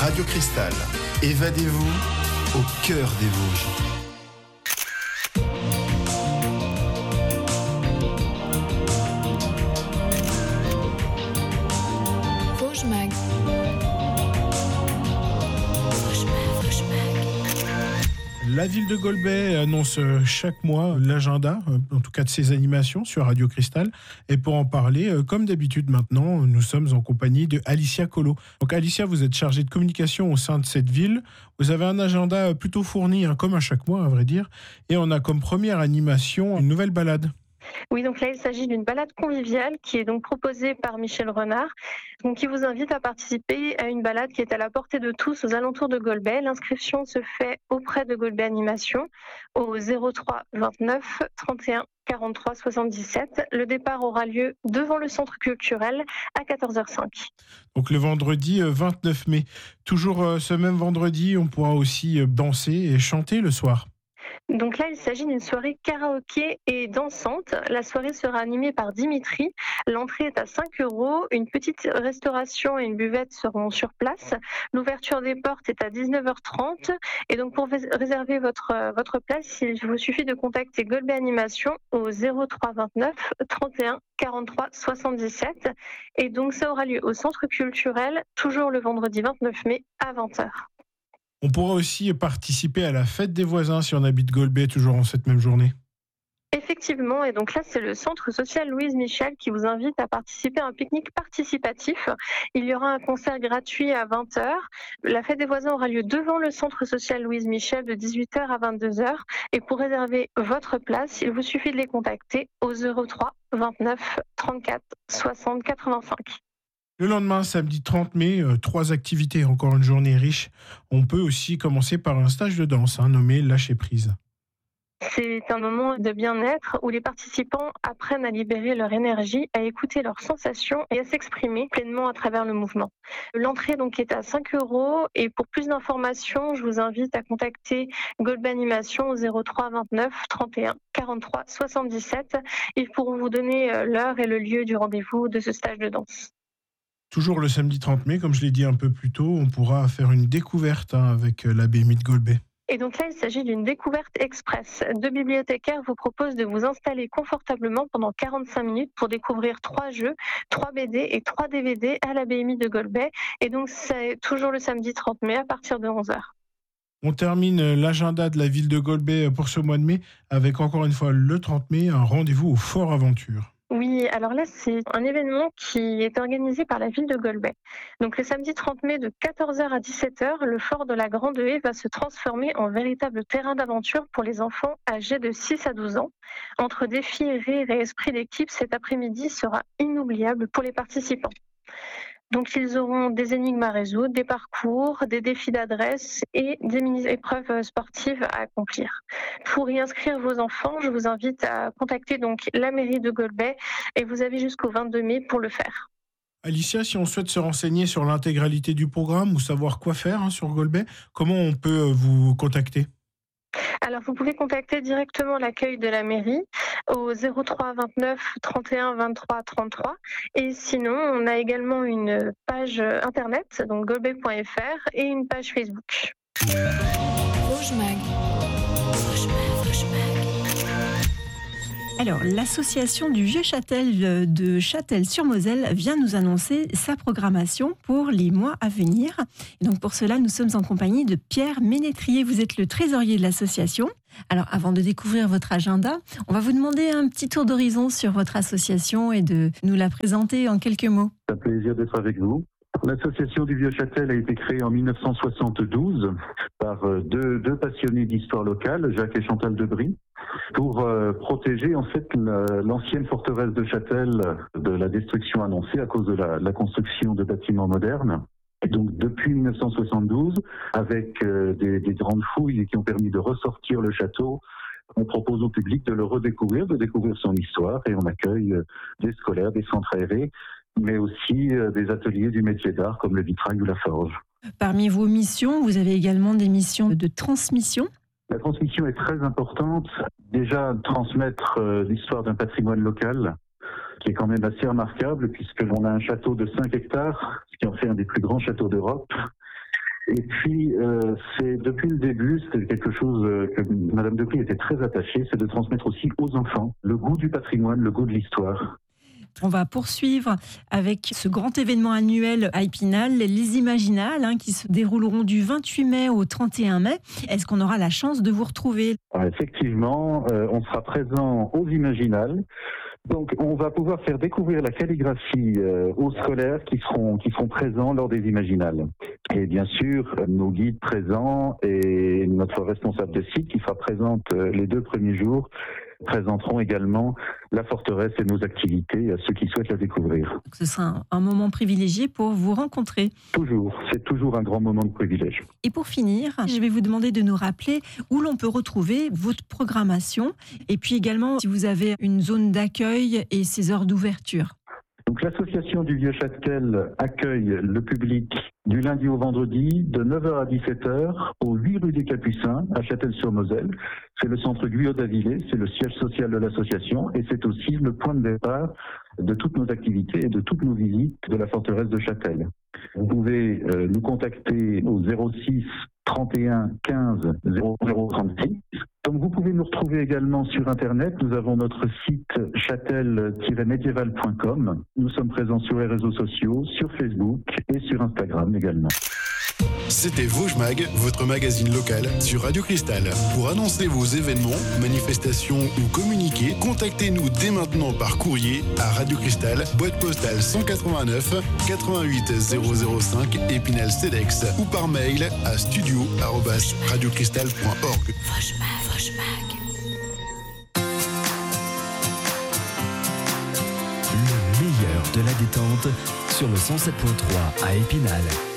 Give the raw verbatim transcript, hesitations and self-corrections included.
Radio Cristal, évadez-vous au cœur des Vosges. Vosges Mag. La ville de Golbey annonce chaque mois l'agenda, en tout cas de ses animations sur Radio Cristal. Et pour en parler, comme d'habitude maintenant, nous sommes en compagnie de Alicia Collot. Donc Alicia, vous êtes chargée de communication au sein de cette ville. Vous avez un agenda plutôt fourni, hein, comme à chaque mois à vrai dire. Et on a comme première animation une nouvelle balade. Oui, donc là, il s'agit d'une balade conviviale qui est donc proposée par Michel Renard, donc qui vous invite à participer à une balade qui est à la portée de tous aux alentours de Golbey. L'inscription se fait auprès de Golbey Animation au zéro trois vingt-neuf trente et un quarante-trois soixante-dix-sept. Le départ aura lieu devant le centre culturel à quatorze heures cinq. Donc le vendredi vingt-neuf mai. Toujours ce même vendredi, on pourra aussi danser et chanter le soir. Donc là, il s'agit d'une soirée karaoké et dansante. La soirée sera animée par Dimitri. L'entrée est à cinq euros. Une petite restauration et une buvette seront sur place. L'ouverture des portes est à dix-neuf heures trente. Et donc pour réserver votre, votre place, il vous suffit de contacter Golbey Animation au zéro trois vingt-neuf trente et un quarante-trois soixante-dix-sept. Et donc ça aura lieu au centre culturel, toujours le vendredi vingt-neuf mai à vingt heures. On pourra aussi participer à la fête des voisins si on habite Golbey, toujours en cette même journée. Effectivement, et donc là, c'est le centre social Louise Michel qui vous invite à participer à un pique-nique participatif. Il y aura un concert gratuit à vingt heures. La fête des voisins aura lieu devant le centre social Louise Michel de dix-huit heures à vingt-deux heures. Et pour réserver votre place, il vous suffit de les contacter au zéro trois vingt-neuf trente-quatre soixante quatre-vingt-cinq. Le lendemain, samedi trente mai, euh, trois activités, encore une journée riche. On peut aussi commencer par un stage de danse, hein, nommé Lâcher prise. C'est un moment de bien-être où les participants apprennent à libérer leur énergie, à écouter leurs sensations et à s'exprimer pleinement à travers le mouvement. L'entrée donc est à cinq euros et pour plus d'informations, je vous invite à contacter Golbey Animation au zéro trois vingt-neuf trente et un quarante-trois soixante-dix-sept. Ils pourront vous donner l'heure et le lieu du rendez-vous de ce stage de danse. Toujours le samedi trente mai, comme je l'ai dit un peu plus tôt, on pourra faire une découverte hein, avec la B M I de Golbey. Et donc là, il s'agit d'une découverte express. Deux bibliothécaires vous proposent de vous installer confortablement pendant quarante-cinq minutes pour découvrir trois jeux, trois B D et trois D V D à la B M I de Golbey. Et donc, c'est toujours le samedi trente mai à partir de onze heures. On termine l'agenda de la ville de Golbey pour ce mois de mai avec encore une fois le trente mai, un rendez-vous au Fort Aventure. Oui, alors là, c'est un événement qui est organisé par la ville de Golbey. Donc le samedi trente mai de quatorze heures à dix-sept heures, le fort de la Grande Haie va se transformer en véritable terrain d'aventure pour les enfants âgés de six à douze ans. Entre défis, rire et esprit d'équipe, cet après-midi sera inoubliable pour les participants. Donc ils auront des énigmes à résoudre, des parcours, des défis d'adresse et des mini-épreuves sportives à accomplir. Pour y inscrire vos enfants, je vous invite à contacter donc la mairie de Golbey et vous avez jusqu'au vingt-deux mai pour le faire. Alicia, si on souhaite se renseigner sur l'intégralité du programme ou savoir quoi faire hein, sur Golbey, comment on peut vous contacter ? Alors, vous pouvez contacter directement l'accueil de la mairie au zéro trois vingt-neuf trente et un vingt-trois trente-trois. Et sinon, on a également une page internet, donc golbey point f r, et une page Facebook. Vosges Mag. Vosges Mag, Vosges Mag. Alors, l'association du Vieux-Châtel de Châtel-sur-Moselle vient nous annoncer sa programmation pour les mois à venir. Et donc, pour cela, nous sommes en compagnie de Pierre Ménétrier. Vous êtes le trésorier de l'association. Alors, avant de découvrir votre agenda, on va vous demander un petit tour d'horizon sur votre association et de nous la présenter en quelques mots. C'est un plaisir d'être avec vous. L'association du Vieux-Châtel a été créée en dix-neuf cent soixante-douze par deux, deux passionnés d'histoire locale, Jacques et Chantal Debry, pour euh, protéger en fait l'ancienne forteresse de Châtel de la destruction annoncée à cause de la, la construction de bâtiments modernes. Et donc depuis dix-neuf cent soixante-douze, avec euh, des, des grandes fouilles qui ont permis de ressortir le château, on propose au public de le redécouvrir, de découvrir son histoire, et on accueille euh, des scolaires, des centres aérés, mais aussi euh, des ateliers du métier d'art comme le vitrail ou la forge. Parmi vos missions, vous avez également des missions de transmission. La transmission est très importante. Déjà, transmettre euh, l'histoire d'un patrimoine local qui est quand même assez remarquable puisque l'on a un château de cinq hectares, ce qui en fait un des plus grands châteaux d'Europe. Et puis, euh, c'est depuis le début, c'était quelque chose euh, que Madame Depris était très attachée, c'est de transmettre aussi aux enfants le goût du patrimoine, le goût de l'histoire. On va poursuivre avec ce grand événement annuel à Épinal, les Imaginales, hein, qui se dérouleront du vingt-huit mai au trente et un mai. Est-ce qu'on aura la chance de vous retrouver ? Alors, effectivement, euh, on sera présent aux Imaginales. Donc, on va pouvoir faire découvrir la calligraphie euh, aux scolaires qui seront qui seront présents lors des Imaginales. Et bien sûr, nos guides présents et notre responsable de site qui sera présente euh, les deux premiers jours présenteront également la forteresse et nos activités à ceux qui souhaitent la découvrir. Donc, ce sera un, un moment privilégié pour vous rencontrer. Toujours, c'est toujours un grand moment de privilège. Et pour finir, je vais vous demander de nous rappeler où l'on peut retrouver votre programmation et puis également si vous avez une zone d'accueil et ses heures d'ouverture. Donc l'association du Vieux-Châtel accueille le public du lundi au vendredi de neuf heures à dix-sept heures au huit rue des Capucins à Châtel-sur-Moselle. C'est le centre Guyot d'Avillé, c'est le siège social de l'association et c'est aussi le point de départ de toutes nos activités et de toutes nos visites de la forteresse de Châtel. Vous pouvez euh, nous contacter au zéro six trente et un quinze zéro zéro trente-six. Donc vous pouvez nous retrouver également sur Internet. Nous avons notre site châtel tiret médiéval point com. Nous sommes présents sur les réseaux sociaux, sur Facebook et sur Instagram également. C'était Vosges Mag, votre magazine local sur Radio Cristal. Pour annoncer vos événements, manifestations ou communiquer, contactez-nous dès maintenant par courrier à Radio Cristal, boîte postale cent quatre-vingt-neuf quatre-vingt-huit zéro zéro cinq Épinal Cedex ou par mail à studio arobase radiocristal point org. Vosges Mag, Vosges Mag. Le meilleur de la détente sur le cent sept virgule trois à Épinal.